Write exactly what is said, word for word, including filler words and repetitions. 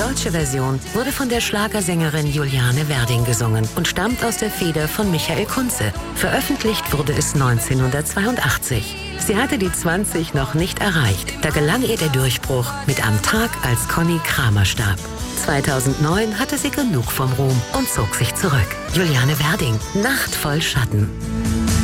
deutsche Version wurde von der Schlagersängerin Juliane Werding gesungen und stammt aus der Feder von Michael Kunze. Veröffentlicht wurde es neunzehnhundertzweiundachtzig. Sie hatte die zwanzig noch nicht erreicht. Da gelang ihr der Durchbruch mit Am Tag, als Conny Kramer starb. zweitausendneun hatte sie genug vom Ruhm und zog sich zurück. Juliane Werding, Nacht voll Schatten.